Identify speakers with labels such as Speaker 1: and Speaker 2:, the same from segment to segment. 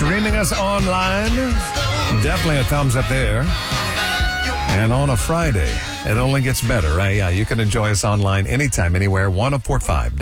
Speaker 1: streaming us online, definitely a thumbs up there. And on a Friday, it only gets better, right? Yeah, you can enjoy us online anytime, anywhere. 1045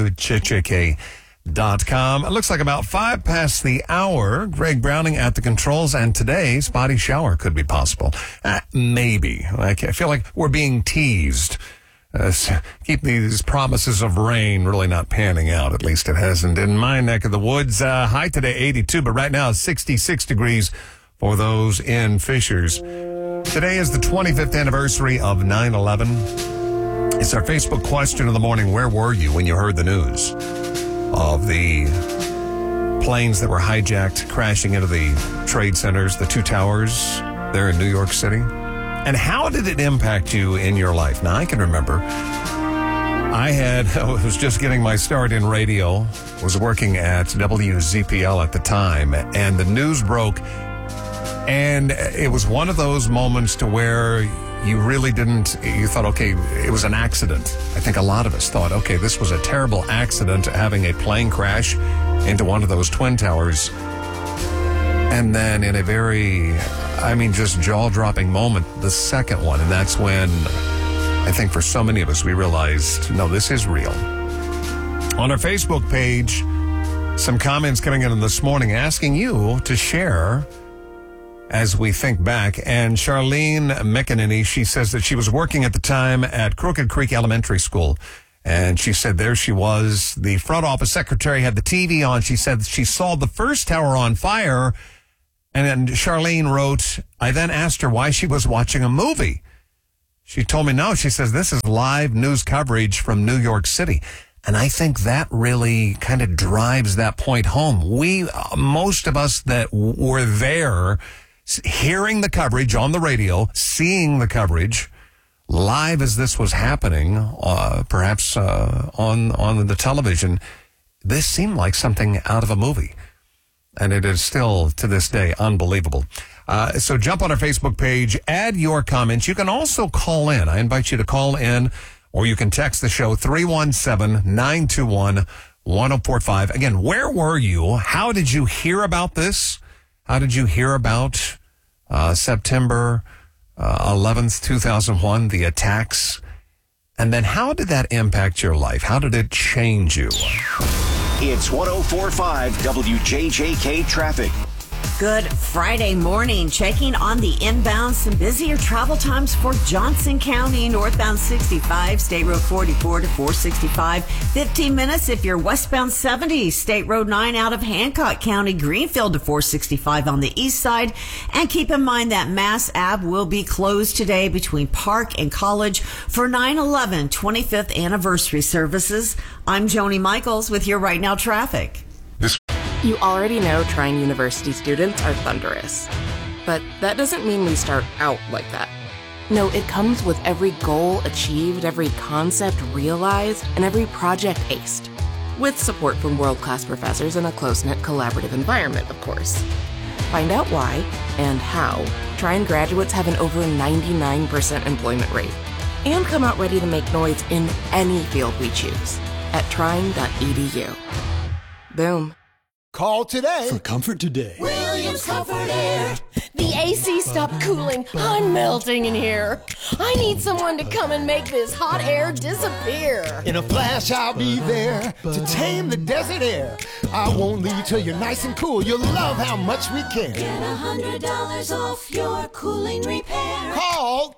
Speaker 1: WCHK.com. It looks like about 5 past the hour. Greg Browning at the controls, and today, spotty shower could be possible. Maybe. I feel like we're being teased. Keep these promises of rain really not panning out. At least it hasn't in my neck of the woods. High today, 82, but right now, 66 degrees for those in Fishers. Today is the 25th anniversary of 9/11. It's our Facebook question of the morning. Where were you when you heard the news of the planes that were hijacked, crashing into the trade centers, the two towers there in New York City? And how did it impact you in your life? Now, I can remember I was just getting my start in radio, was working at WZPL at the time, and the news broke. And it was one of those moments to where you thought, okay, it was an accident. I think a lot of us thought, okay, this was a terrible accident, having a plane crash into one of those twin towers. And then in a very, just jaw-dropping moment, the second one. And that's when I think for so many of us, we realized, no, this is real. On our Facebook page, some comments coming in this morning asking you to share as we think back. And Charlene McEnany, she says that she was working at the time at Crooked Creek Elementary School. And she said there she was. The front office secretary had the TV on. She said she saw the first tower on fire. And then Charlene wrote, I then asked her why she was watching a movie. She told me no. She says, this is live news coverage from New York City. And I think that really kind of drives that point home. Most of us that were there, hearing the coverage on the radio, seeing the coverage live as this was happening, perhaps on the television, this seemed like something out of a movie. And it is still, to this day, unbelievable. So jump on our Facebook page, add your comments. You can also call in. I invite you to call in, or you can text the show, 317-921-1045. Again, where were you? How did you hear about this? How did you hear about September 11th, 2001, the attacks? And then how did that impact your life? How did it change you?
Speaker 2: It's 1045 WJJK Traffic.
Speaker 3: Good Friday morning. Checking on the inbound. Some busier travel times for Johnson County. Northbound 65, State Road 44 to 465. 15 minutes if you're westbound 70. State Road 9 out of Hancock County. Greenfield to 465 on the east side. And keep in mind that Mass Ave will be closed today between Park and College for 9/11 25th anniversary services. I'm Joni Michaels with your Right Now traffic.
Speaker 4: You already know Trine University students are thunderous. But that doesn't mean we start out like that. No, it comes with every goal achieved, every concept realized, and every project aced. With support from world-class professors in a close-knit collaborative environment, of course. Find out why and how Trine graduates have an over 99% employment rate. And come out ready to make noise in any field we choose at trine.edu. Boom.
Speaker 5: Call today
Speaker 6: for comfort today.
Speaker 7: Williams Comfort Air. The AC stopped cooling. I'm melting in here. I need someone to come and make this hot air disappear.
Speaker 5: In a flash, I'll be there to tame the desert air. I won't leave till you're nice and cool. You'll love how much we care.
Speaker 7: Get $100 off your cooling repair.
Speaker 5: Call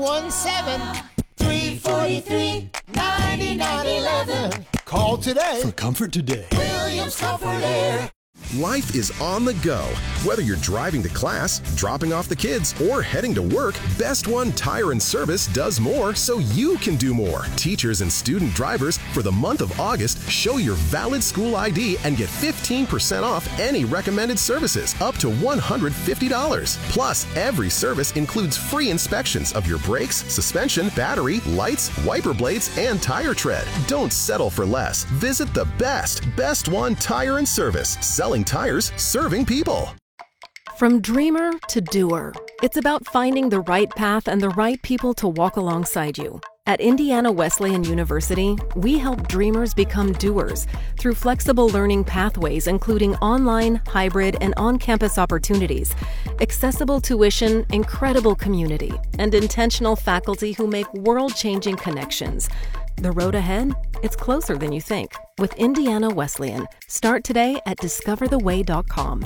Speaker 5: 317-343-9911. Call today
Speaker 6: for comfort today.
Speaker 7: Williams Comfort Air.
Speaker 8: Life is on the go. Whether you're driving to class, dropping off the kids, or heading to work, Best One Tire and Service does more so you can do more. Teachers and student drivers, for the month of August, show your valid school ID and get 15% off any recommended services, up to $150. Plus, every service includes free inspections of your brakes, suspension, battery, lights, wiper blades, and tire tread. Don't settle for less. Visit the Best One Tire and Service. Selling tires, serving people.
Speaker 9: From dreamer to doer, it's about finding the right path and the right people to walk alongside you.
Speaker 6: At Indiana Wesleyan University, we help dreamers become doers through flexible learning pathways, including online, hybrid, and on-campus opportunities, accessible tuition, incredible community, and intentional faculty who make world-changing connections. The road ahead? It's closer than you think. With Indiana Wesleyan. Start today at discovertheway.com.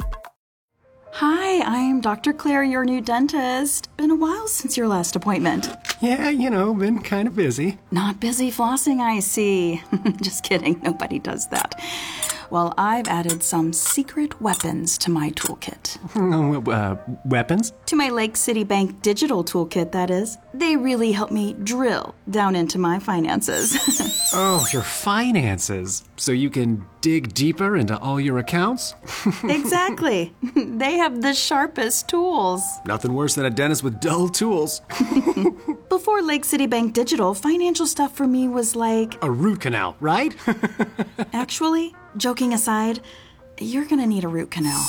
Speaker 9: Hi, I'm Dr. Claire, your new dentist. Been a while since your last appointment.
Speaker 10: Yeah, been kind of busy.
Speaker 9: Not busy flossing, I see. Just kidding, nobody does that. Well, I've added some secret weapons to my toolkit.
Speaker 10: Weapons?
Speaker 9: To my Lake City Bank digital toolkit, that is. They really help me drill down into my finances.
Speaker 10: Oh, your finances. So you can dig deeper into all your accounts?
Speaker 9: Exactly. They have the sharpest tools.
Speaker 10: Nothing worse than a dentist with dull tools.
Speaker 9: Before Lake City Bank Digital, financial stuff for me was like...
Speaker 10: a root canal, right?
Speaker 9: Actually, joking aside, you're gonna need a root canal.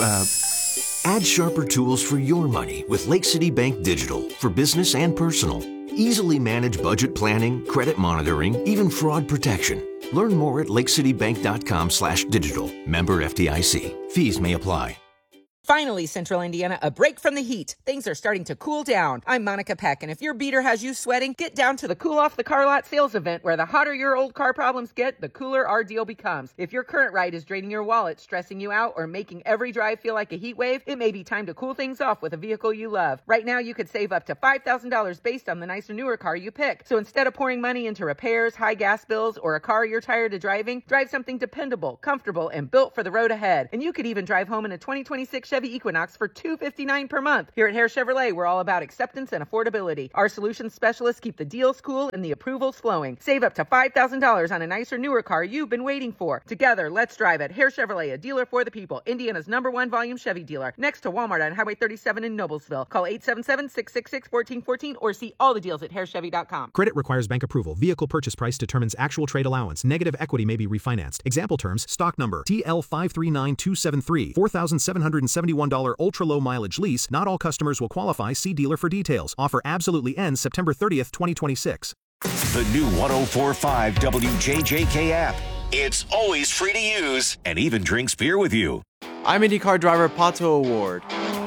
Speaker 11: Add sharper tools for your money with Lake City Bank Digital for business and personal. Easily manage budget planning, credit monitoring, even fraud protection. Learn more at lakecitybank.com/digital. Member FDIC. Fees may apply.
Speaker 12: Finally, Central Indiana, a break from the heat. Things are starting to cool down. I'm Monica Peck, and if your beater has you sweating, get down to the Cool Off the Car Lot sales event, where the hotter your old car problems get, the cooler our deal becomes. If your current ride is draining your wallet, stressing you out, or making every drive feel like a heat wave, it may be time to cool things off with a vehicle you love. Right now, you could save up to $5,000 based on the nicer, newer car you pick. So instead of pouring money into repairs, high gas bills, or a car you're tired of driving, drive something dependable, comfortable, and built for the road ahead. And you could even drive home in a 2026 Chevy Equinox for $259 per month. Here at Hare Chevrolet, we're all about acceptance and affordability. Our solutions specialists keep the deals cool and the approvals flowing. Save up to $5,000 on a nicer, newer car you've been waiting for. Together, let's drive at Hare Chevrolet, a dealer for the people. Indiana's #1 volume Chevy dealer. Next to Walmart on Highway 37 in Noblesville. Call 877-666-1414 or see all the deals at harechevy.com.
Speaker 13: Credit requires bank approval. Vehicle purchase price determines actual trade allowance. Negative equity may be refinanced. Example terms: stock number TL539273, $4,771 ultra-low mileage lease. Not all customers will qualify. See dealer for details. Offer absolutely ends September 30th, 2026.
Speaker 2: The new 104.5 WJJK app. It's always free to use and even drinks beer with you.
Speaker 14: I'm IndyCar driver Pato Award.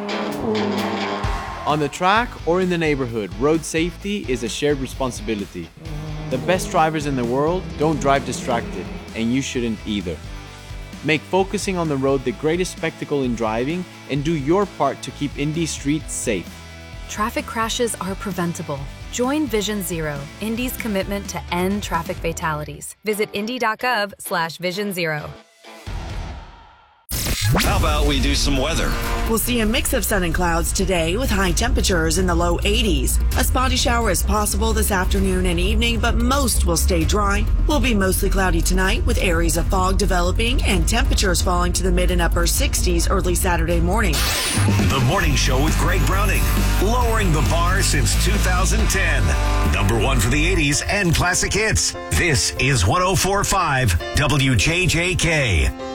Speaker 14: On the track or in the neighborhood, road safety is a shared responsibility. The best drivers in the world don't drive distracted, and you shouldn't either. Make focusing on the road the greatest spectacle in driving, and do your part to keep Indy streets safe.
Speaker 15: Traffic crashes are preventable. Join Vision Zero, Indy's commitment to end traffic fatalities. Visit indy.gov/Vision Zero.
Speaker 2: How about we do some weather?
Speaker 3: We'll see a mix of sun and clouds today with high temperatures in the low 80s. A spotty shower is possible this afternoon and evening, but most will stay dry. Will be mostly cloudy tonight with areas of fog developing and temperatures falling to the mid and upper 60s early Saturday morning.
Speaker 2: The Morning Show with Greg Browning, lowering the bar since 2010. #1 for the 80s and classic hits. This is 104.5 WJJK.